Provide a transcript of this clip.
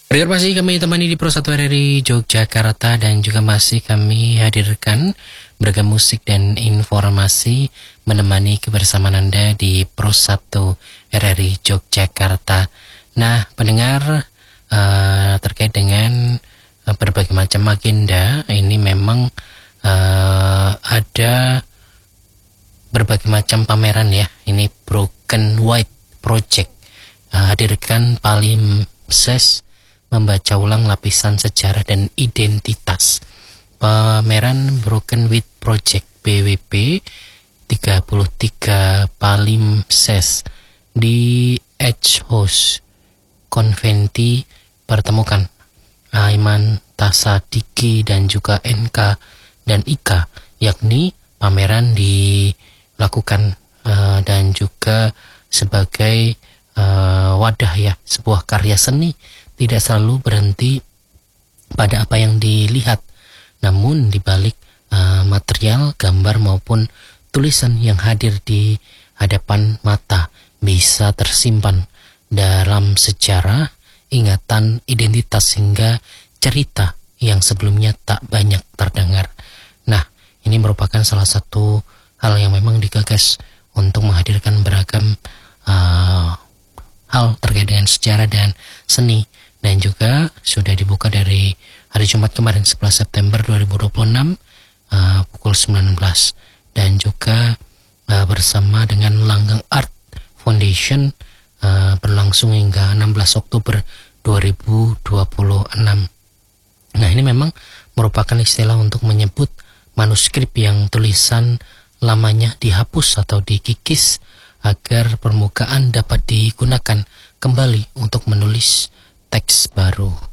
Pendengar, masih kami temani di Pro 1 RRI Yogyakarta dan juga masih kami hadirkan beragam musik dan informasi menemani kebersamaan Anda di Pro 1 RRI Yogyakarta. Nah, pendengar, terkait dengan berbagai macam agenda, ini memang ada berbagai macam pameran ya. Ini Broken White Project, hadirkan palimpsest membaca ulang lapisan sejarah dan identitas. Pameran Broken White Project BWP 33 palimpsest di Edge House Konventi pertemukan Aiman, Tasa, Diki dan juga NK dan Ika, yakni pameran dilakukan dan juga sebagai wadah ya, sebuah karya seni tidak selalu berhenti pada apa yang dilihat, namun di balik material, gambar maupun tulisan yang hadir di hadapan mata bisa tersimpan dalam sejarah, ingatan, identitas hingga cerita yang sebelumnya tak banyak terdengar. Nah, ini merupakan salah satu hal yang memang digagas untuk menghadirkan beragam hal terkait dengan sejarah dan seni, dan juga sudah dibuka dari hari Jumat kemarin 11 September 2026 pukul 19, dan juga bersama dengan Langgeng Art Foundation berlangsung hingga 16 Oktober 2026. Nah, ini memang merupakan istilah untuk menyebut manuskrip yang tulisan lamanya dihapus atau dikikis agar permukaan dapat digunakan kembali untuk menulis teks baru.